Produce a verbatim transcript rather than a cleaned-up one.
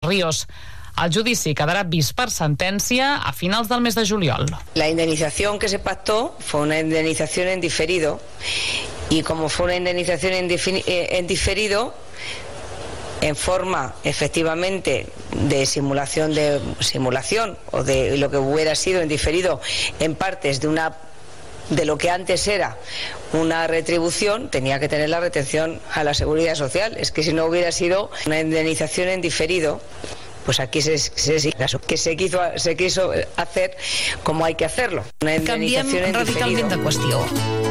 Ríos. El judici quedará vist per sentencia a finals del mes de juliol. La indemnización que se pactó fue una indemnización en diferido, y como fue una indemnización en, en diferido, en forma efectivamente de simulación de simulación o de lo que hubiera sido en diferido en partes de una de lo que antes era una retribución, tenía que tener la retención a la Seguridad Social. Es que si no hubiera sido una indemnización en diferido, pues aquí se, se, que se quiso, se quiso hacer como hay que hacerlo. Una indemnización en diferido. Canviem radicalment de qüestió.